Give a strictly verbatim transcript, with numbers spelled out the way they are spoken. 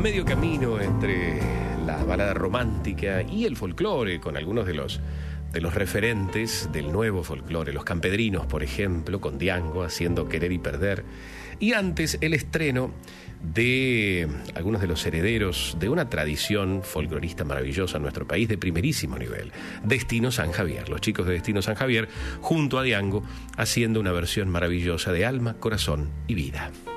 medio camino entre la balada romántica y el folclore, con algunos de los, de los referentes del nuevo folclore, los campedrinos, por ejemplo, con Diango haciendo Querer y Perder, y antes el estreno de algunos de los herederos de una tradición folclorista maravillosa en nuestro país de primerísimo nivel, Destino San Javier, los chicos de Destino San Javier junto a Diango haciendo una versión maravillosa de Alma, Corazón y Vida.